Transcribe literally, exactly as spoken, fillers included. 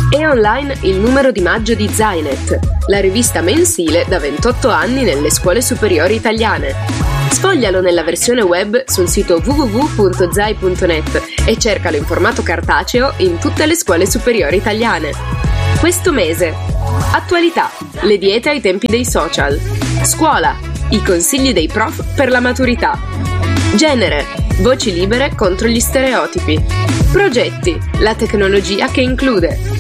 È online il numero di maggio di Zainet, la rivista mensile da ventotto anni nelle scuole superiori italiane. Sfoglialo nella versione web sul sito w w w punto zai punto net e cercalo in formato cartaceo in tutte le scuole superiori italiane. Questo mese: attualità, le diete ai tempi dei social. Scuola, i consigli dei prof per la maturità. Genere, voci libere contro gli stereotipi. Progetti, la tecnologia che include.